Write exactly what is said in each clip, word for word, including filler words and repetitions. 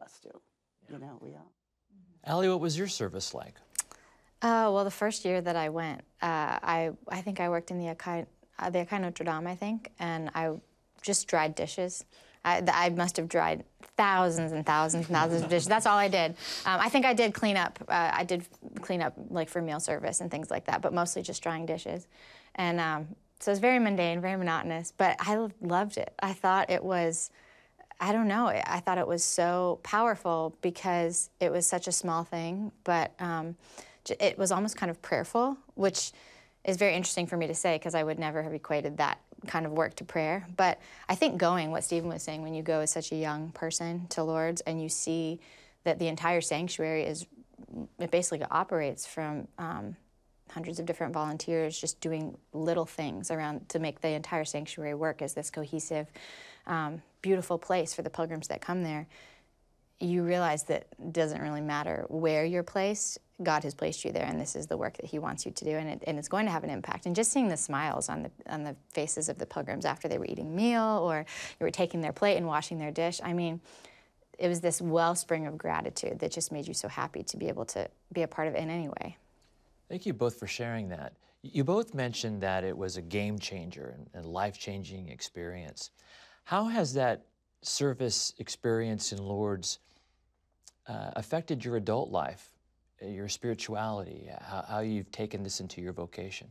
us do. Yeah. You know, we all. Allie, what was your service like? Uh, well, the first year that I went, uh, I I think I worked in the Akai, uh, the Akai Notre Dame, I think, and I just dried dishes. I, I must have dried thousands and thousands and thousands of dishes. That's all I did. Um, I think I did clean up. Uh, I did clean up like for meal service and things like that, but mostly just drying dishes. And um, so it's very mundane, very monotonous, but I loved it. I thought it was, I don't know, I thought it was so powerful because it was such a small thing, but um, it was almost kind of prayerful, which is very interesting for me to say because I would never have equated that kind of work to prayer. But I think going, what Stephen was saying, when you go as such a young person to Lourdes and you see that the entire sanctuary is, it basically operates from um, hundreds of different volunteers just doing little things around to make the entire sanctuary work as this cohesive, um, beautiful place for the pilgrims that come there. You realize that it doesn't really matter where you're placed. God has placed you there, and this is the work that he wants you to do, and, it, and it's going to have an impact. And just seeing the smiles on the, on the faces of the pilgrims after they were eating a meal or you were taking their plate and washing their dish, I mean, it was this wellspring of gratitude that just made you so happy to be able to be a part of it in any way. Thank you both for sharing that. You both mentioned that it was a game changer and a life-changing experience. How has that service experience in Lourdes uh, affected your adult life, your spirituality, how, how you've taken this into your vocation?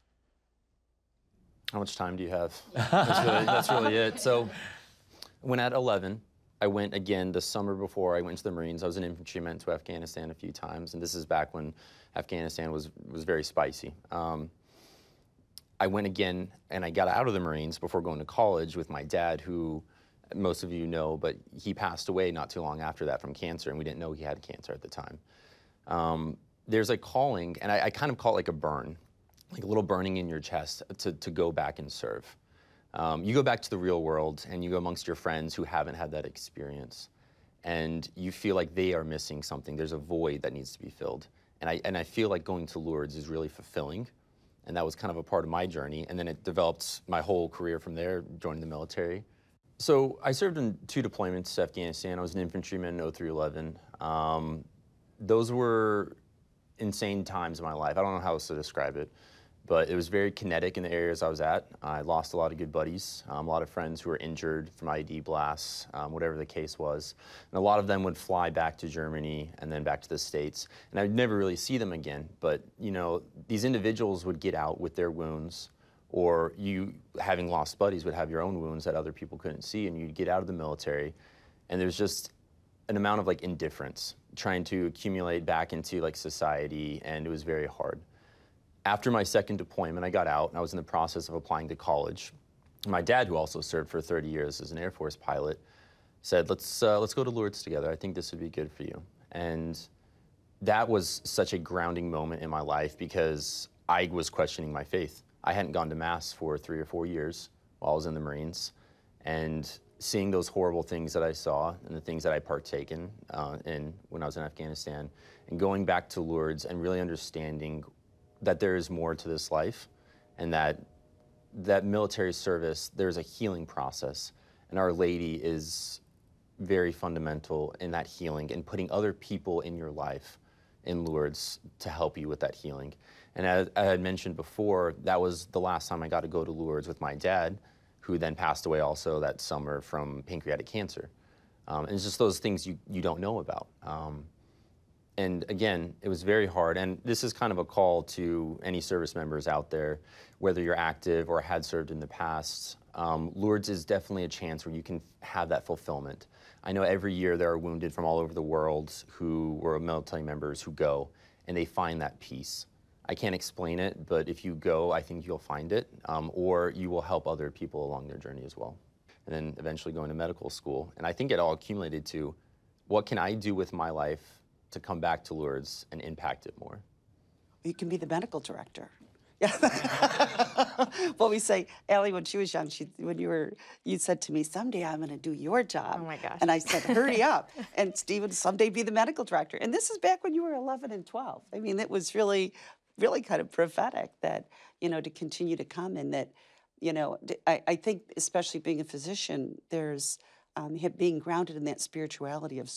How much time do you have? That's really, that's really it. So when at eleven, I went again the summer before I went to the Marines. I was an infantryman to Afghanistan a few times, and this is back when Afghanistan was, was very spicy. Um, I went again, and I got out of the Marines before going to college with my dad, who most of you know, but he passed away not too long after that from cancer, and we didn't know he had cancer at the time. Um, there's a calling, and I, I kind of call it like a burn, like a little burning in your chest to, to go back and serve. Um, you go back to the real world, and you go amongst your friends who haven't had that experience, and you feel like they are missing something. There's a void that needs to be filled. And I, and I feel like going to Lourdes is really fulfilling, and that was kind of a part of my journey, and then it developed my whole career from there, joining the military. So I served in two deployments to Afghanistan. I was an infantryman in oh three eleven. Um, those were insane times in my life. I don't know how else to describe it, but it was very kinetic in the areas I was at. I lost a lot of good buddies, um, a lot of friends who were injured from I E D blasts, um, whatever the case was. And a lot of them would fly back to Germany and then back to the States. And I'd never really see them again. But, you know, these individuals would get out with their wounds, or you, having lost buddies, would have your own wounds that other people couldn't see, and you'd get out of the military, and there's just an amount of like indifference, trying to accumulate back into like society, and it was very hard. After my second deployment, I got out, and I was in the process of applying to college. My dad, who also served for thirty years as an Air Force pilot, said, let's, uh, let's go to Lourdes together. I think this would be good for you. And that was such a grounding moment in my life because I was questioning my faith. I hadn't gone to Mass for three or four years while I was in the Marines. And seeing those horrible things that I saw and the things that I partaken uh, in when I was in Afghanistan, and going back to Lourdes and really understanding that there is more to this life, and that that military service, there's a healing process, and Our Lady is very fundamental in that healing and putting other people in your life in Lourdes to help you with that healing. And as I had mentioned before, that was the last time I got to go to Lourdes with my dad, who then passed away also that summer from pancreatic cancer. Um, and it's just those things you, you don't know about. Um, and again, it was very hard. And this is kind of a call to any service members out there, whether you're active or had served in the past. Um, Lourdes is definitely a chance where you can have that fulfillment. I know every year there are wounded from all over the world who were military members who go, and they find that peace. I can't explain it, but if you go, I think you'll find it, um, or you will help other people along their journey as well. And then eventually going to medical school. And I think it all accumulated to, what can I do with my life to come back to Lourdes and impact it more? You can be the medical director. Yeah. Well, we say, Allie, when she was young, she, when you were, you said to me, someday I'm going to do your job. Oh my gosh. And I said, hurry up. And Stephen, someday be the medical director. And this is back when you were eleven and twelve. I mean, it was really, really kind of prophetic that, you know, to continue to come, and that, you know, I, I think especially being a physician, there's um, being grounded in that spirituality of